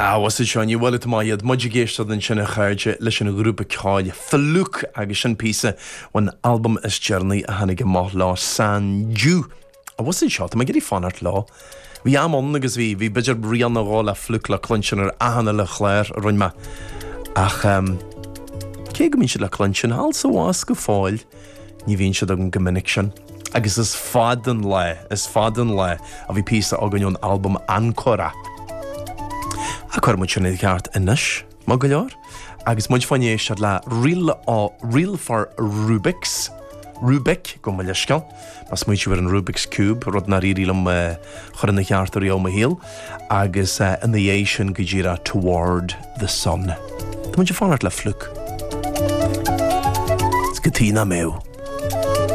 Was is seán bhfuil maiad muidir géiste den sinna chaide leis sin grúpa cáil Fluke agus sin písa wan album is journey a hanig maith lá Sanju. A was is seo, ma gedi fanart lá. Bhí amon agus bhí beidir brian na gáil a Fluke le clunsin ar ahanana le chléir roin ma. Ach, cé go mín si le clunsin hal sa was go fáil, ní bhín si an gomininic sin. Agus is fadan le a bhí písa agan album Ancora. A chuir mu sin ceart inis, má go leor, agus muid fanéis se le Reel for Rubik's, Rubik go me leiscail, mas muid an Rubik's Cube, rud na rílam chuir na ceartar ó híal, agus in the Asian go ddíra Toward the Sun. Tá muid fánart le Fluke. Is go tí na méw.